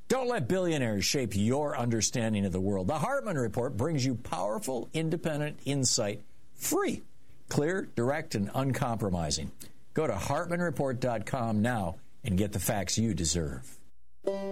Don't let billionaires shape your understanding of the world. The Hartman Report brings you powerful, independent insight, free, clear, direct, and uncompromising. Go to HartmanReport.com now and get the facts you deserve.